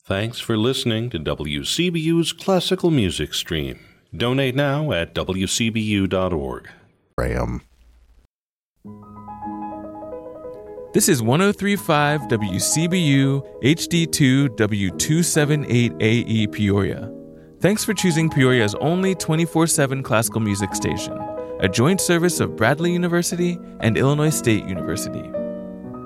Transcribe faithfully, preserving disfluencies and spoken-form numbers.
Thanks for listening to W C B U's Classical Music Stream. Donate now at w c b u dot org. Ram. This is one oh three point five W C B U H D two W two seventy-eight A E Peoria. Thanks for choosing Peoria's only twenty-four seven classical music station, a joint service of Bradley University and Illinois State University.